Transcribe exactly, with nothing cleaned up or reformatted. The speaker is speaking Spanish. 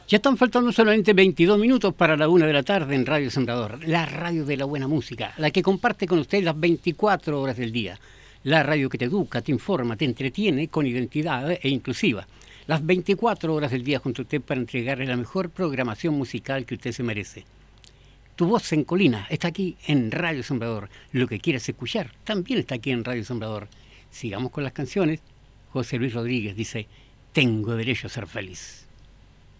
Ya están faltando solamente veintidós minutos para la una de la tarde en Radio Sembrador, la radio de la buena música, la que comparte con usted las veinticuatro horas del día. La radio que te educa, te informa, te entretiene con identidad e inclusiva. Las veinticuatro horas del día junto a usted para entregarle la mejor programación musical que usted se merece. Tu voz en colina está aquí en Radio Sembrador. Lo que quieras escuchar también está aquí en Radio Sembrador. Sigamos con las canciones. José Luis Rodríguez dice, tengo derecho a ser feliz.